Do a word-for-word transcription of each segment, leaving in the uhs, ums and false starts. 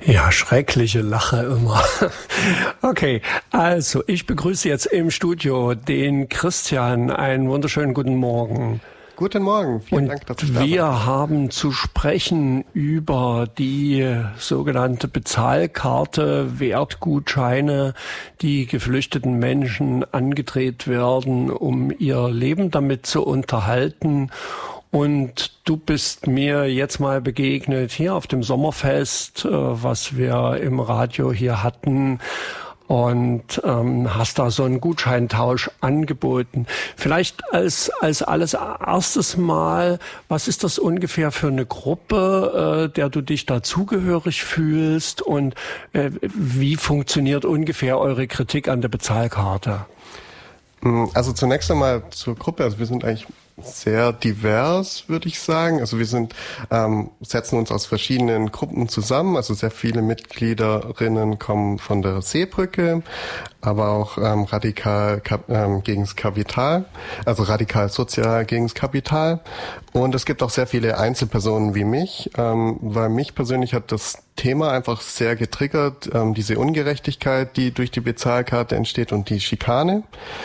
Ja, schreckliche Lache immer. Okay, also ich begrüße jetzt im Studio den Christian. Einen wunderschönen guten Morgen. Guten Morgen, vielen Und Dank, dass ich da wir bin. haben zu sprechen über die sogenannte Bezahlkarte, Wertgutscheine, die geflüchteten Menschen angedreht werden, um ihr Leben damit zu unterhalten. Und du bist mir jetzt mal begegnet hier auf dem Sommerfest, was wir im Radio hier hatten. Und ähm, hast da so einen Gutscheintausch angeboten. Vielleicht als als alles erstes Mal, was ist das ungefähr für eine Gruppe, äh, der du dich dazugehörig fühlst, und äh, wie funktioniert ungefähr eure Kritik an der Bezahlkarte? Also zunächst einmal zur Gruppe. Also wir sind eigentlich sehr divers, würde ich sagen. Also wir sind ähm, setzen uns aus verschiedenen Gruppen zusammen. Also sehr viele Mitgliederinnen kommen von der Seebrücke, aber auch ähm, radikal kap- ähm, gegens Kapital, also radikal sozial gegens Kapital. Und es gibt auch sehr viele Einzelpersonen wie mich, ähm, weil mich persönlich hat das Thema einfach sehr getriggert, ähm, diese Ungerechtigkeit, die durch die Bezahlkarte entsteht und die Schikane.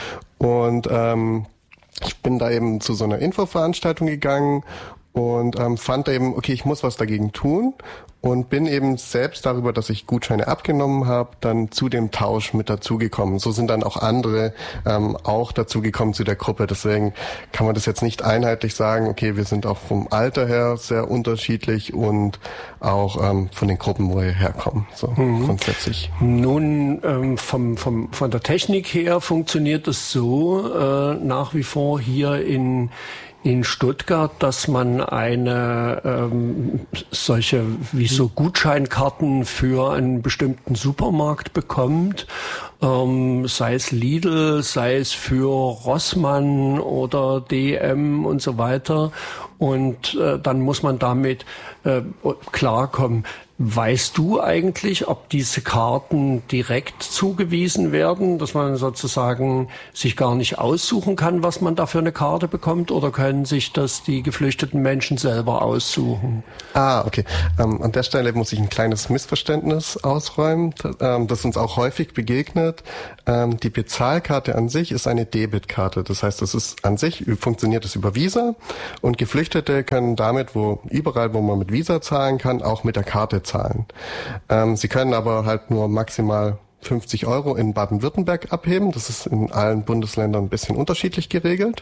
Und ähm, ich bin da eben zu so einer Infoveranstaltung gegangen und ähm, fand eben, okay, ich muss was dagegen tun, und bin eben selbst darüber, dass ich Gutscheine abgenommen habe, dann zu dem Tausch mit dazugekommen. So sind dann auch andere ähm, auch dazugekommen zu der Gruppe. Deswegen kann man das jetzt nicht einheitlich sagen, okay, wir sind auch vom Alter her sehr unterschiedlich und auch ähm, von den Gruppen, wo wir herkommen, so mhm. grundsätzlich. Nun, ähm, vom, vom, von der Technik her funktioniert es so äh, nach wie vor hier in in Stuttgart, dass man eine ähm, solche wie so Gutscheinkarten für einen bestimmten Supermarkt bekommt, ähm, sei es Lidl, sei es für Rossmann oder D M und so weiter. Und äh, dann muss man damit äh, klarkommen. Weißt du eigentlich, ob diese Karten direkt zugewiesen werden, dass man sozusagen sich gar nicht aussuchen kann, was man da für eine Karte bekommt, oder können sich das die geflüchteten Menschen selber aussuchen? Ah, okay. Ähm, an der Stelle muss ich ein kleines Missverständnis ausräumen, das, ähm, das uns auch häufig begegnet. Ähm, die Bezahlkarte an sich ist eine Debitkarte. Das heißt, das ist an sich, funktioniert es über Visa, und Geflüchtete können damit, wo überall, wo man mit Visa zahlen kann, auch mit der Karte zahlen. Ähm, sie können aber halt nur maximal fünfzig Euro in Baden-Württemberg abheben. Das ist in allen Bundesländern ein bisschen unterschiedlich geregelt.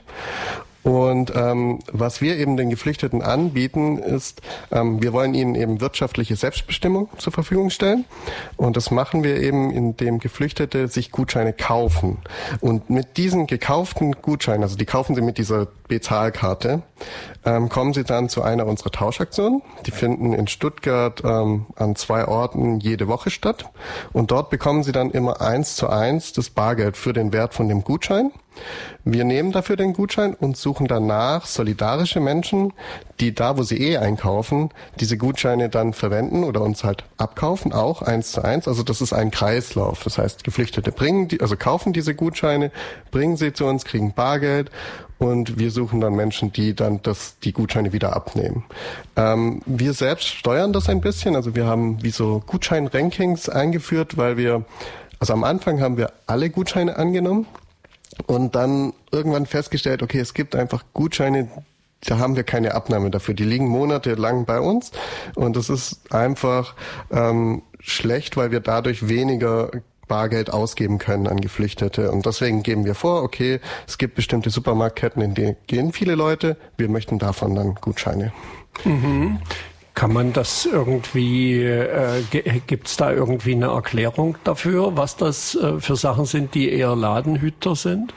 Und ähm, was wir eben den Geflüchteten anbieten, ist, ähm, wir wollen ihnen eben wirtschaftliche Selbstbestimmung zur Verfügung stellen. Und das machen wir eben, indem Geflüchtete sich Gutscheine kaufen. Und mit diesen gekauften Gutscheinen, also die kaufen sie mit dieser Bezahlkarte, ähm, kommen sie dann zu einer unserer Tauschaktionen. Die finden in Stuttgart ähm, an zwei Orten jede Woche statt. Und dort bekommen sie dann immer eins zu eins das Bargeld für den Wert von dem Gutschein. Wir nehmen dafür den Gutschein und suchen danach solidarische Menschen, die da, wo sie eh einkaufen, diese Gutscheine dann verwenden oder uns halt abkaufen, auch eins zu eins. Also das ist ein Kreislauf. Das heißt, Geflüchtete bringen die, also kaufen diese Gutscheine, bringen sie zu uns, kriegen Bargeld, und wir suchen dann Menschen, die dann das, die Gutscheine wieder abnehmen. Ähm, wir selbst steuern das ein bisschen. Also wir haben wie so Gutschein-Rankings eingeführt, weil wir, also am Anfang haben wir alle Gutscheine angenommen. Und dann irgendwann festgestellt, okay, es gibt einfach Gutscheine, da haben wir keine Abnahme dafür. Die liegen monatelang bei uns, und das ist einfach ähm, schlecht, weil wir dadurch weniger Bargeld ausgeben können an Geflüchtete. Und deswegen geben wir vor, okay, es gibt bestimmte Supermarktketten, in denen gehen viele Leute, wir möchten davon dann Gutscheine. Mhm. Kann man das irgendwie, äh, gibt es da irgendwie eine Erklärung dafür, was das äh, für Sachen sind, die eher Ladenhüter sind?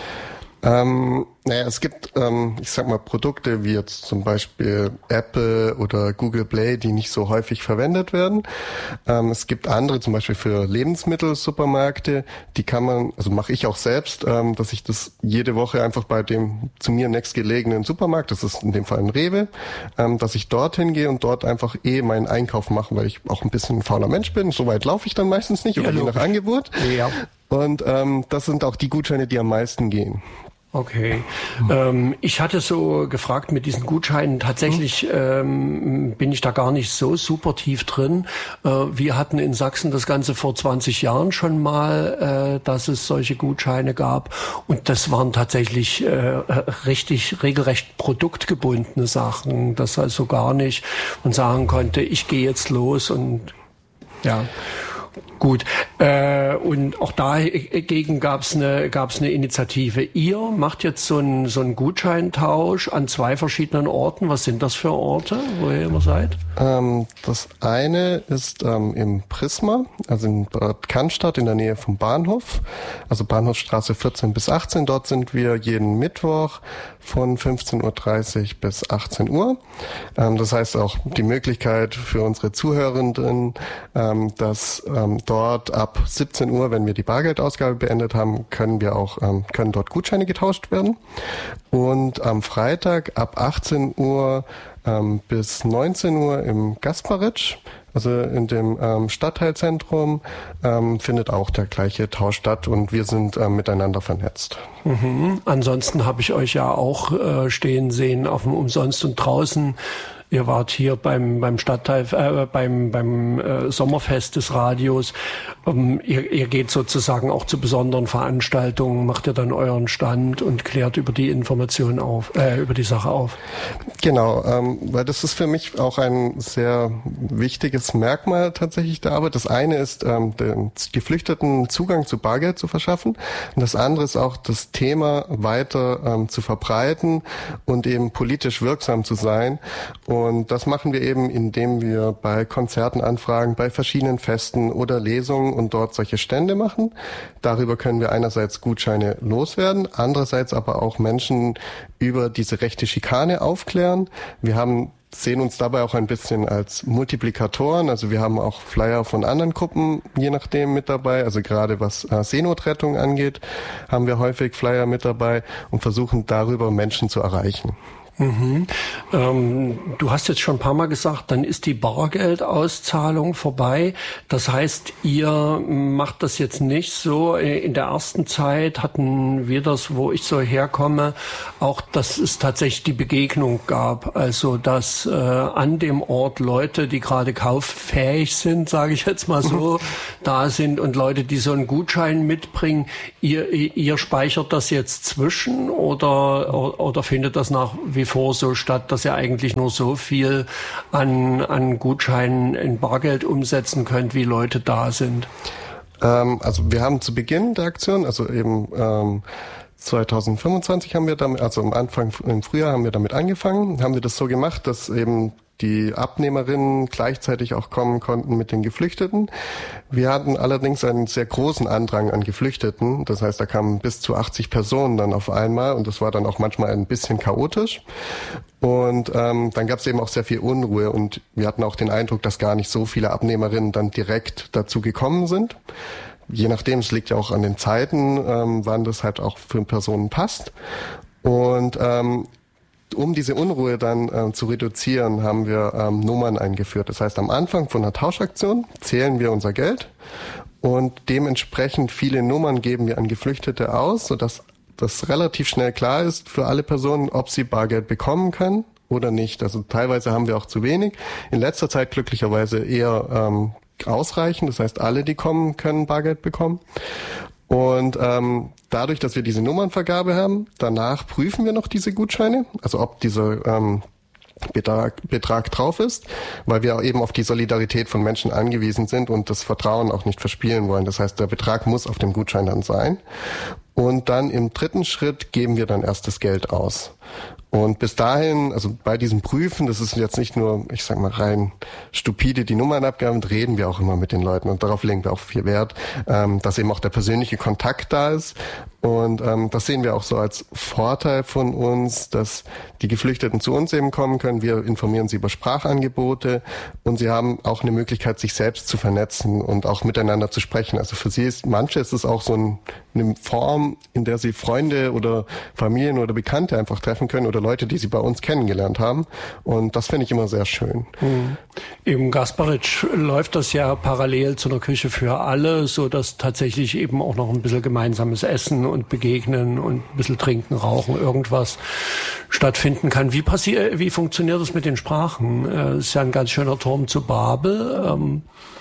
Ähm, naja, es gibt, ähm, ich sag mal, Produkte wie jetzt zum Beispiel Apple oder Google Play, die nicht so häufig verwendet werden. Ähm, es gibt andere, zum Beispiel für Lebensmittelsupermärkte, die kann man, also mache ich auch selbst, ähm, dass ich das jede Woche einfach bei dem zu mir nächstgelegenen Supermarkt, das ist in dem Fall ein Rewe, ähm, dass ich dorthin gehe und dort einfach eh meinen Einkauf mache, weil ich auch ein bisschen ein fauler Mensch bin. So weit laufe ich dann meistens nicht, oder ja, je nach Angebot. Ja. Und ähm, das sind auch die Gutscheine, die am meisten gehen. Okay. Mhm. Ähm, ich hatte so gefragt mit diesen Gutscheinen, tatsächlich ähm, bin ich da gar nicht so super tief drin. Äh, wir hatten in Sachsen das Ganze vor zwanzig Jahren schon mal, äh, dass es solche Gutscheine gab. Und das waren tatsächlich äh, richtig, regelrecht produktgebundene Sachen. Das also gar nicht man sagen konnte, ich gehe jetzt los und ja. Gut, äh, und auch dagegen gab es eine gab's eine Initiative. Ihr macht jetzt so einen so einen Gutscheintausch an zwei verschiedenen Orten. Was sind das für Orte, wo ihr immer seid? Ähm, das eine ist ähm, im Prisma, also in Bad Cannstatt in der Nähe vom Bahnhof, also Bahnhofstraße vierzehn bis achtzehn. Dort sind wir jeden Mittwoch von fünfzehn Uhr dreißig bis achtzehn Uhr. Ähm, das heißt auch die Möglichkeit für unsere Zuhörenden, ähm, dass ähm, dort ab siebzehn Uhr, wenn wir die Bargeldausgabe beendet haben, können wir auch ähm, können dort Gutscheine getauscht werden. Und am Freitag ab achtzehn Uhr ähm, bis neunzehn Uhr im Gasparitsch, also in dem ähm, Stadtteilzentrum, ähm, findet auch der gleiche Tausch statt und wir sind ähm, miteinander vernetzt. Mhm. Ansonsten habe ich euch ja auch äh, stehen sehen auf dem Umsonst und draußen. Ihr wart hier beim beim Stadtteil, äh, beim beim äh, Sommerfest des Radios. Ähm, ihr, ihr geht sozusagen auch zu besonderen Veranstaltungen, macht ihr dann euren Stand und klärt über die Informationen auf, äh, über die Sache auf. Genau, ähm, weil das ist für mich auch ein sehr wichtiges Merkmal tatsächlich der Arbeit. Das eine ist, ähm, den Geflüchteten Zugang zu Bargeld zu verschaffen und das andere ist auch das Thema weiter ähm, zu verbreiten und eben politisch wirksam zu sein. Und das machen wir eben, indem wir bei Konzerten anfragen, bei verschiedenen Festen oder Lesungen und dort solche Stände machen. Darüber können wir einerseits Gutscheine loswerden, andererseits aber auch Menschen über diese rechte Schikane aufklären. Wir haben sehen uns dabei auch ein bisschen als Multiplikatoren. Also wir haben auch Flyer von anderen Gruppen, je nachdem, mit dabei. Also gerade was äh, Seenotrettung angeht, haben wir häufig Flyer mit dabei und versuchen darüber Menschen zu erreichen. Mhm. Ähm, du hast jetzt schon ein paar Mal gesagt, dann ist die Bargeldauszahlung vorbei. Das heißt, ihr macht das jetzt nicht so. In der ersten Zeit hatten wir das, wo ich so herkomme, auch, dass es tatsächlich die Begegnung gab. Also, dass äh, an dem Ort Leute, die gerade kauffähig sind, sage ich jetzt mal so, da sind und Leute, die so einen Gutschein mitbringen. Ihr, ihr speichert das jetzt zwischen oder, oder findet das nach wie vor so statt, dass ihr eigentlich nur so viel an, an Gutscheinen in Bargeld umsetzen könnt, wie Leute da sind? Ähm, also wir haben zu Beginn der Aktion, also eben ähm, zwanzig fünfundzwanzig haben wir damit, also am Anfang im Frühjahr haben wir damit angefangen, haben wir das so gemacht, dass eben die Abnehmerinnen gleichzeitig auch kommen konnten mit den Geflüchteten. Wir hatten allerdings einen sehr großen Andrang an Geflüchteten. Das heißt, da kamen bis zu achtzig Personen dann auf einmal und das war dann auch manchmal ein bisschen chaotisch. Und ähm, dann gab es eben auch sehr viel Unruhe und wir hatten auch den Eindruck, dass gar nicht so viele Abnehmerinnen dann direkt dazu gekommen sind. Je nachdem, es liegt ja auch an den Zeiten, ähm, wann das halt auch für Personen passt. Und ähm, um diese Unruhe dann ähm, zu reduzieren, haben wir ähm, Nummern eingeführt. Das heißt, am Anfang von einer Tauschaktion zählen wir unser Geld und dementsprechend viele Nummern geben wir an Geflüchtete aus, sodass das relativ schnell klar ist für alle Personen, ob sie Bargeld bekommen können oder nicht. Also teilweise haben wir auch zu wenig. In letzter Zeit glücklicherweise eher ähm, ausreichend. Das heißt, alle, die kommen, können Bargeld bekommen. Und ähm, dadurch, dass wir diese Nummernvergabe haben, danach prüfen wir noch diese Gutscheine, also ob dieser ähm, Betrag, Betrag drauf ist, weil wir eben auf die Solidarität von Menschen angewiesen sind und das Vertrauen auch nicht verspielen wollen. Das heißt, der Betrag muss auf dem Gutschein dann sein. Und dann im dritten Schritt geben wir dann erst das Geld aus. Und bis dahin, also bei diesem Prüfen, das ist jetzt nicht nur, ich sag mal, rein stupide die Nummernabgaben, reden wir auch immer mit den Leuten und darauf legen wir auch viel Wert, ähm, dass eben auch der persönliche Kontakt da ist. Und ähm, das sehen wir auch so als Vorteil von uns, dass die Geflüchteten zu uns eben kommen können. Wir informieren sie über Sprachangebote und sie haben auch eine Möglichkeit, sich selbst zu vernetzen und auch miteinander zu sprechen. Also für sie ist, manche ist es auch so ein, eine Form, in der sie Freunde oder Familien oder Bekannte einfach treffen treffen können oder Leute, die sie bei uns kennengelernt haben. Und das finde ich immer sehr schön. Mhm. Im Gasparitsch läuft das ja parallel zu einer Küche für alle, so dass tatsächlich eben auch noch ein bisschen gemeinsames Essen und Begegnen und ein bisschen Trinken, Rauchen, irgendwas stattfinden kann. Wie passiert, wie funktioniert das mit den Sprachen? Das ist ja ein ganz schöner Turm zu Babel. Ähm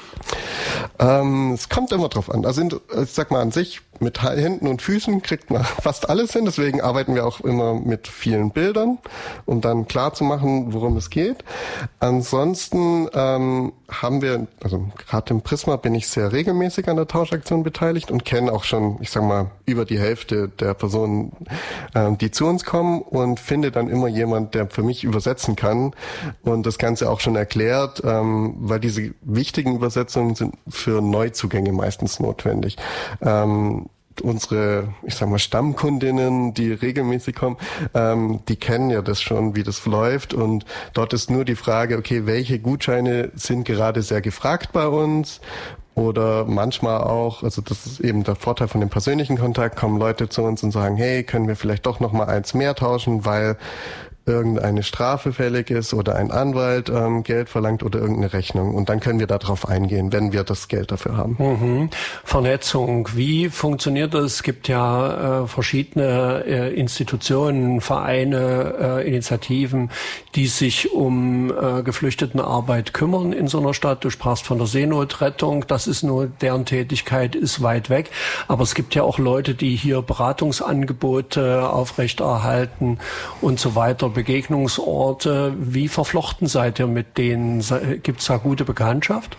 Ähm, es kommt immer drauf an. Also ich sag mal an sich, mit Händen und Füßen kriegt man fast alles hin. Deswegen arbeiten wir auch immer mit vielen Bildern, um dann klar zu machen, worum es geht. Ansonsten ähm, haben wir, also gerade im Prisma bin ich sehr regelmäßig an der Tauschaktion beteiligt und kenne auch schon, ich sag mal, über die Hälfte der Personen, ähm, die zu uns kommen, und finde dann immer jemand, der für mich übersetzen kann und das Ganze auch schon erklärt, ähm, weil diese wichtigen Übersetzungen sind für Neuzugänge meistens notwendig. Ähm, Unsere, ich sag mal, Stammkundinnen, die regelmäßig kommen, ähm, die kennen ja das schon, wie das läuft, und dort ist nur die Frage, okay, welche Gutscheine sind gerade sehr gefragt bei uns, oder manchmal auch, also das ist eben der Vorteil von dem persönlichen Kontakt, kommen Leute zu uns und sagen, hey, können wir vielleicht doch noch mal eins mehr tauschen, weil irgendeine Strafe fällig ist oder ein Anwalt ähm, Geld verlangt oder irgendeine Rechnung. Und dann können wir darauf eingehen, wenn wir das Geld dafür haben. Mhm. Vernetzung, wie funktioniert das? Es gibt ja äh, verschiedene äh, Institutionen, Vereine, äh, Initiativen, die sich um äh, Geflüchtetenarbeit kümmern in so einer Stadt. Du sprachst von der Seenotrettung, das ist nur, deren Tätigkeit ist weit weg. Aber es gibt ja auch Leute, die hier Beratungsangebote aufrechterhalten und so weiter. Begegnungsorte. Wie verflochten seid ihr mit denen? Gibt es da gute Bekanntschaft?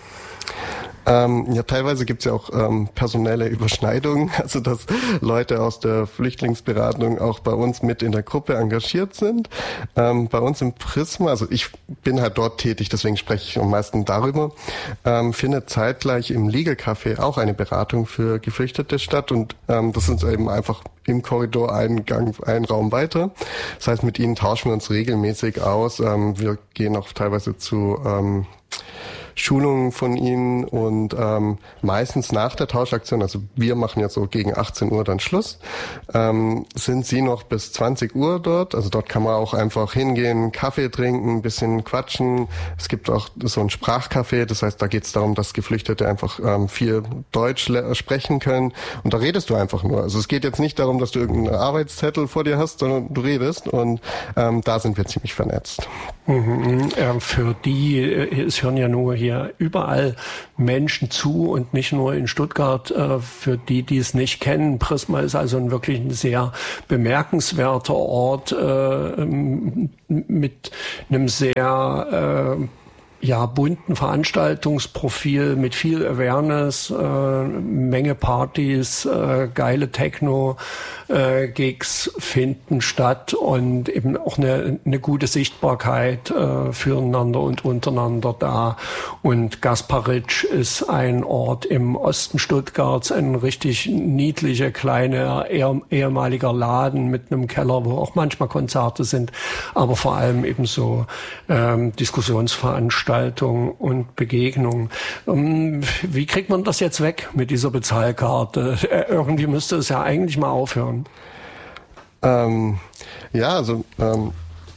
Ähm, ja, teilweise gibt's ja auch ähm, personelle Überschneidungen, also dass Leute aus der Flüchtlingsberatung auch bei uns mit in der Gruppe engagiert sind. Ähm, bei uns im Prisma, also ich bin halt dort tätig, deswegen spreche ich am meisten darüber, ähm, findet zeitgleich im Legal Café auch eine Beratung für Geflüchtete statt, und ähm, das ist eben einfach im Korridor einen Gang, einen Raum weiter. Das heißt, mit ihnen tauschen wir uns regelmäßig aus. Ähm, wir gehen auch teilweise zu ähm, Schulungen von ihnen, und ähm, meistens nach der Tauschaktion, also wir machen ja so gegen achtzehn Uhr dann Schluss, ähm, sind sie noch bis zwanzig Uhr dort. Also dort kann man auch einfach hingehen, Kaffee trinken, ein bisschen quatschen. Es gibt auch so ein Sprachcafé, das heißt, da geht es darum, dass Geflüchtete einfach ähm, viel Deutsch sprechen können, und da redest du einfach nur. Also es geht jetzt nicht darum, dass du irgendeinen Arbeitszettel vor dir hast, sondern du redest, und ähm, da sind wir ziemlich vernetzt. Mhm. Äh, für die, es hören ja nur hier überall Menschen zu und nicht nur in Stuttgart. Äh, für die, die es nicht kennen, Prisma ist also ein wirklich ein sehr bemerkenswerter Ort äh, mit einem sehr äh, ja, bunten Veranstaltungsprofil mit viel Awareness, äh, Menge Partys, äh, geile Techno-Gigs äh, finden statt, und eben auch eine, eine gute Sichtbarkeit äh, füreinander und untereinander da. Und Gasparitsch ist ein Ort im Osten Stuttgarts, ein richtig niedlicher, kleiner, eher, ehemaliger Laden mit einem Keller, wo auch manchmal Konzerte sind, aber vor allem eben so ähm, Diskussionsveranstaltungen und Begegnungen. Wie kriegt man das jetzt weg mit dieser Bezahlkarte? Irgendwie müsste es ja eigentlich mal aufhören. Ähm, ja, also ähm,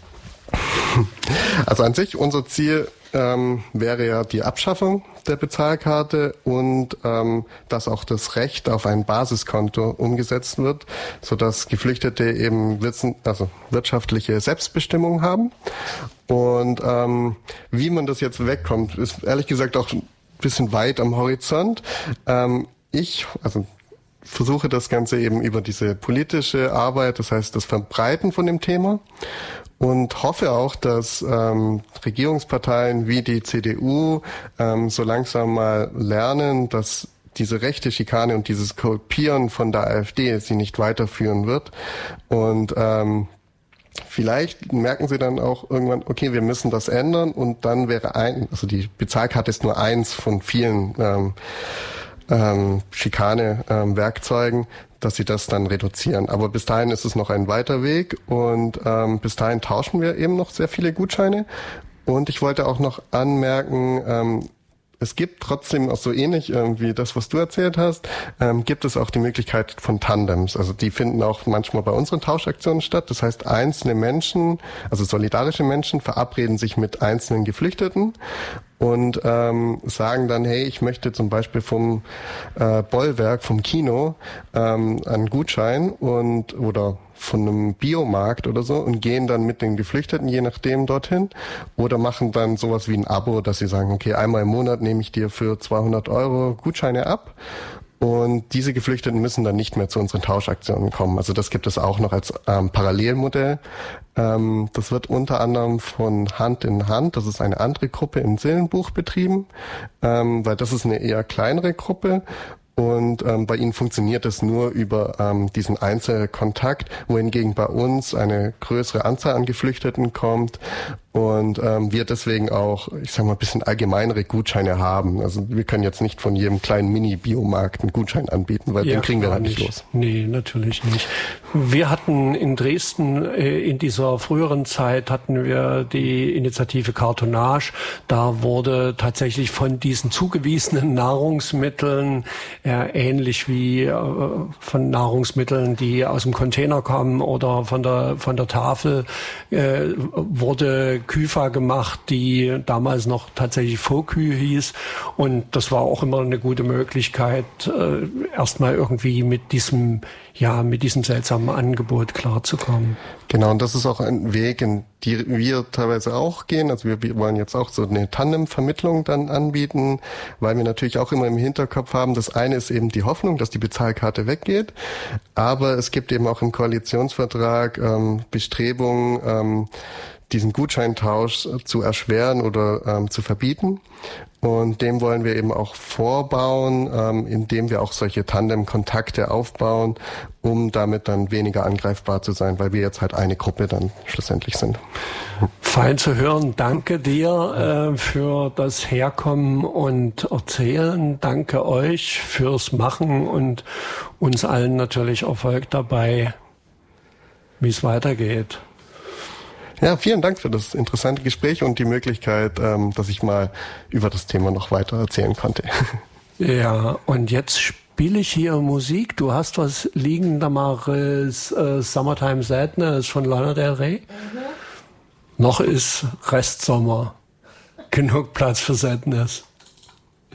also an sich unser Ziel ähm, wäre ja die Abschaffung der Bezahlkarte, und ähm, dass auch das Recht auf ein Basiskonto umgesetzt wird, sodass Geflüchtete eben wissen, also wirtschaftliche Selbstbestimmung haben. Und ähm, wie man das jetzt wegkommt, ist ehrlich gesagt auch ein bisschen weit am Horizont. Ähm, ich, also versuche das Ganze eben über diese politische Arbeit, das heißt das Verbreiten von dem Thema, und hoffe auch, dass ähm, Regierungsparteien wie die C D U ähm, so langsam mal lernen, dass diese rechte Schikane und dieses Kopieren von der AfD sie nicht weiterführen wird. Und ähm, vielleicht merken sie dann auch irgendwann, okay, wir müssen das ändern, und dann wäre ein, also die Bezahlkarte ist nur eins von vielen ähm, ähm, Schikane-Werkzeugen, ähm, dass sie das dann reduzieren. Aber bis dahin ist es noch ein weiter Weg, und ähm, bis dahin tauschen wir eben noch sehr viele Gutscheine. Und ich wollte auch noch anmerken, ähm, es gibt trotzdem auch so ähnlich ähm, wie das, was du erzählt hast, ähm, gibt es auch die Möglichkeit von Tandems. Also die finden auch manchmal bei unseren Tauschaktionen statt. Das heißt, einzelne Menschen, also solidarische Menschen, verabreden sich mit einzelnen Geflüchteten und ähm, sagen dann, hey, ich möchte zum Beispiel vom äh, Bollwerk, vom Kino ähm, einen Gutschein und oder von einem Biomarkt oder so und gehen dann mit den Geflüchteten, je nachdem, dorthin oder machen dann sowas wie ein Abo, dass sie sagen, okay, einmal im Monat nehme ich dir für zweihundert Euro Gutscheine ab. Und diese Geflüchteten müssen dann nicht mehr zu unseren Tauschaktionen kommen. Also das gibt es auch noch als ähm, Parallelmodell. Ähm, das wird unter anderem von Hand in Hand, das ist eine andere Gruppe im Seelenbuch betrieben, ähm, weil das ist eine eher kleinere Gruppe. Und ähm, bei ihnen funktioniert es nur über ähm, diesen Einzelkontakt, wohingegen bei uns eine größere Anzahl an Geflüchteten kommt und ähm, wir deswegen auch, ich sag mal, ein bisschen allgemeinere Gutscheine haben. Also wir können jetzt nicht von jedem kleinen Mini-Biomarkt einen Gutschein anbieten, weil ja, den kriegen wir dann nicht los. Nee, natürlich nicht. Wir hatten in Dresden äh, in dieser früheren Zeit hatten wir die Initiative Cartonnage. Da wurde tatsächlich von diesen zugewiesenen Nahrungsmitteln äh, ähnlich wie äh, von Nahrungsmitteln, die aus dem Container kommen oder von der von der Tafel, äh, wurde Küfer gemacht, die damals noch tatsächlich Faux-Kü hieß. Und das war auch immer eine gute Möglichkeit, äh, erstmal irgendwie mit diesem, ja, mit diesem seltsamen Angebot klarzukommen. Genau, und das ist auch ein Weg, in die wir teilweise auch gehen. Also wir, wir wollen jetzt auch so eine Tandem-Vermittlung dann anbieten, weil wir natürlich auch immer im Hinterkopf haben, das eine ist eben die Hoffnung, dass die Bezahlkarte weggeht, aber es gibt eben auch im Koalitionsvertrag ähm, Bestrebungen, ähm, diesen Gutscheintausch zu erschweren oder ähm, zu verbieten. Und dem wollen wir eben auch vorbauen, ähm, indem wir auch solche Tandem-Kontakte aufbauen, um damit dann weniger angreifbar zu sein, weil wir jetzt halt eine Gruppe dann schlussendlich sind. Fein zu hören. Danke dir äh, für das Herkommen und Erzählen. Danke euch fürs Machen und uns allen natürlich Erfolg dabei, wie es weitergeht. Ja, vielen Dank für das interessante Gespräch und die Möglichkeit, ähm, dass ich mal über das Thema noch weiter erzählen konnte. Ja, und jetzt spiele ich hier Musik. Du hast was liegen, Damaris, äh, Summertime Sadness von Lana Del Rey. Mhm. Noch ist Restsommer. Genug Platz für Sadness.